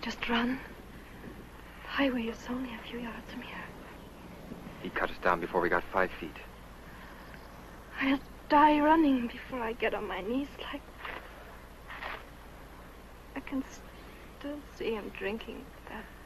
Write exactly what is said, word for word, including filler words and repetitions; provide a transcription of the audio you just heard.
Just run. The highway is only a few yards from here. He cut us down before we got five feet. I'll die running before I get on my knees like... I can still see him drinking that